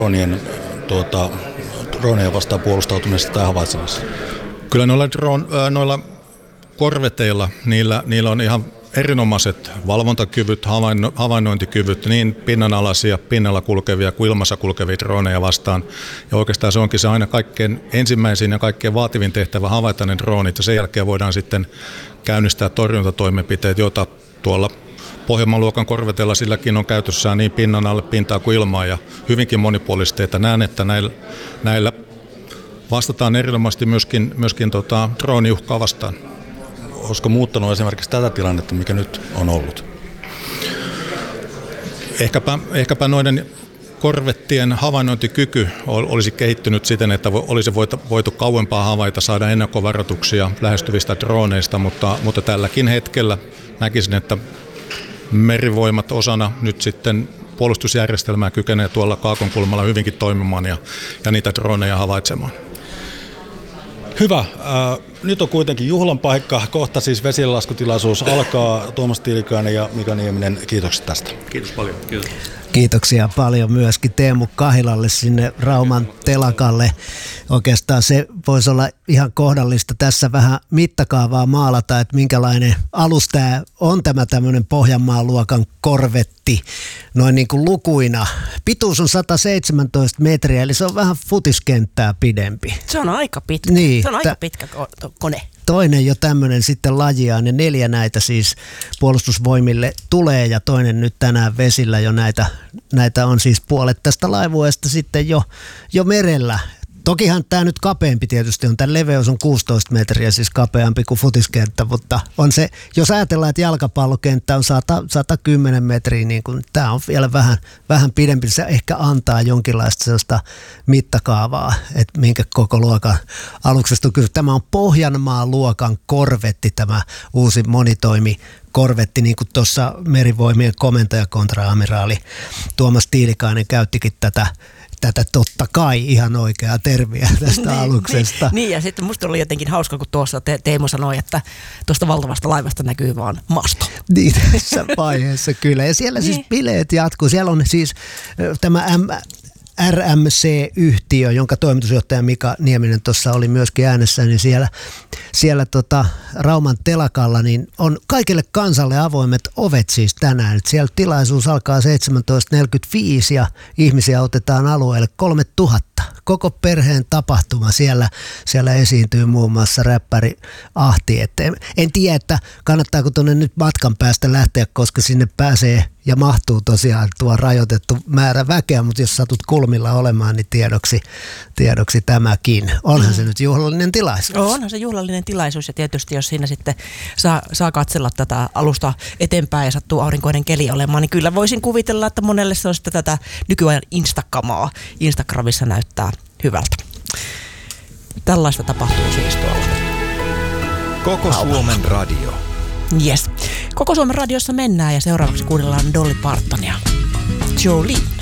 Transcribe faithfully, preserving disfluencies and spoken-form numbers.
dronien, tuota, droneja vastaan puolustautumisesta tai havaitsemisesta? Kyllä noilla, drone, noilla korveteilla, niillä, niillä on ihan erinomaiset valvontakyvyt, havainno, havainnointikyvyt, niin pinnanalaisia, pinnalla kulkevia kuin ilmassa kulkevia droneja vastaan. Ja oikeastaan se onkin se aina kaikkein ensimmäisin ja kaikkein vaativin tehtävä havaita ne dronit, ja sen jälkeen voidaan sitten käynnistää torjuntatoimenpiteet, joita tuolla Pohjanmaan luokan korveteilla silläkin on käytössään niin pinnan alle, pintaa kuin ilmaa, ja hyvinkin monipuolisesti, että näen, että näillä, näillä vastataan erinomaisesti myöskin, myöskin tota, drooniuhkaa vastaan. Olisiko muuttanut esimerkiksi tätä tilannetta, mikä nyt on ollut? Ehkäpä, ehkäpä noiden korvettien havainnointikyky olisi kehittynyt siten, että olisi voitu kauempaa havaita, saada ennakkovaroituksia lähestyvistä droneista, mutta, mutta tälläkin hetkellä näkisin, että merivoimat osana nyt sitten puolustusjärjestelmää kykenee tuolla Kaakonkulmalla hyvinkin toimimaan ja, ja niitä droneja havaitsemaan. Hyvä. Äh, nyt on kuitenkin juhlan paikka. Kohta siis vesilaskutilaisuus alkaa. Tuomas Tiilikainen ja Mika Nieminen, kiitokset tästä. Kiitos paljon. Kiitos. Kiitoksia paljon myöskin Teemu Kahilalle sinne Rauman telakalle. Oikeastaan se voisi olla ihan kohdallista tässä vähän mittakaavaa maalata, että minkälainen alus tämä on tämä tämmöinen Pohjanmaan luokan korvetti noin niin kuin lukuina. Pituus on sata seitsemäntoista metriä, eli se on vähän futiskenttää pidempi. Se on aika pitkä. Niin, se on aika t- pitkä kone. Toinen jo tämmöinen sitten lajiaan ja neljä näitä siis puolustusvoimille tulee ja toinen nyt tänään vesillä jo näitä, näitä on siis puolet tästä laivueesta sitten jo, jo merellä. Tokihan tämä nyt kapeampi tietysti on, tämän leveys on kuusitoista metriä, siis kapeampi kuin futiskenttä, mutta on se, jos ajatellaan, että jalkapallokenttä on sata, sata kymmenen metriä, niin kun tämä on vielä vähän, vähän pidempi, se ehkä antaa jonkinlaista sellaista mittakaavaa, että minkä koko luokan aluksesta on kyllä. Tämä on Pohjanmaan luokan korvetti, tämä uusi monitoimi korvetti, niin kuin tuossa merivoimien komentaja kontra-amiraali Tuomas Tiilikainen käyttikin tätä Tätä totta kai ihan oikeaa termiä tästä niin, aluksesta. Niin, niin, ja sitten musta oli jotenkin hauska, kun tuossa te- Teemu sanoi, että tuosta valtavasta laivasta näkyy vaan masto. Niin, tässä vaiheessa kyllä. Ja siellä niin. Siis bileet jatkuu. Siellä on siis tämä R M C-yhtiö, jonka toimitusjohtaja Mika Nieminen tuossa oli myöskin äänessä, niin siellä, siellä tota Rauman telakalla niin on kaikille kansalle avoimet ovet siis tänään. Et siellä tilaisuus alkaa seitsemäntoista neljäkymmentäviisi ja ihmisiä otetaan alueelle kolmetuhatta. Koko perheen tapahtuma. Siellä, siellä esiintyy muun muassa räppäri Ahti. Et en, en tiedä, että kannattaako tuonne nyt matkan päästä lähteä, koska sinne pääsee ja mahtuu tosiaan tuo rajoitettu määrä väkeä, mutta jos satut kulmilla olemaan, niin tiedoksi, tiedoksi tämäkin. Onhan mm. se nyt juhlallinen tilaisuus. Onhan se juhlallinen tilaisuus ja tietysti jos siinä sitten saa, saa katsella tätä alusta eteenpäin ja sattuu aurinkoinen keli olemaan, niin kyllä voisin kuvitella, että monelle se on sitten tätä nykyajan Instagramaa. Instagramissa näyttää hyvältä. Tällaista tapahtuu siis tuolla. Koko Suomen radio. Yes. Koko Suomen radiossa mennään ja seuraavaksi kuunnellaan Dolly Partonia. Jolene.